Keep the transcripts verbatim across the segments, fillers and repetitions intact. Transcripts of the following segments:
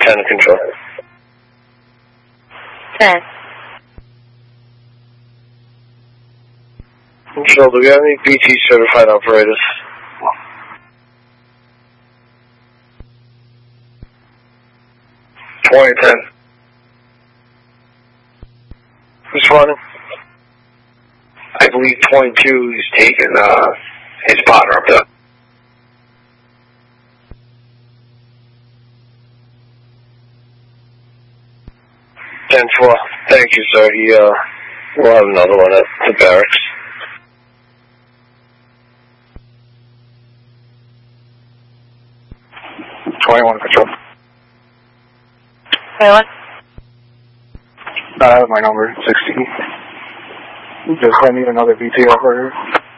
ten to control. ten. Control, do we have any B T certified operators? twenty ten. Responding. I believe twenty-two is taking uh, his partner up there. ten four. Thank you, sir. He, uh, we'll have another one at the barracks. twenty-one control. twenty-one? I have my number, sixteen. Just I need another B T operator.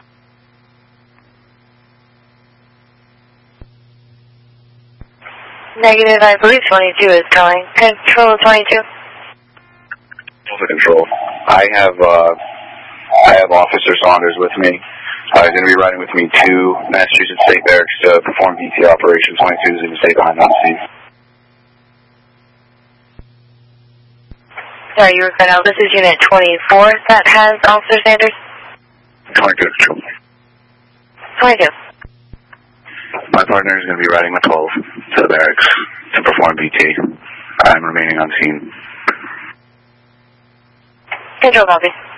Negative, I believe twenty-two is calling. Control twenty-two. Over control. I have, uh, I have Officer Saunders with me. Uh, he's going to be riding with me to Massachusetts State Barracks to perform B T operation. twenty-two is going to stay behind on scene. Sorry, you were cut out. This is Unit twenty-four that has Officer Sanders. twenty-two control. twenty-two. My partner is going to be riding with twelve to the barracks to perform B T. I'm remaining on scene. Control copy.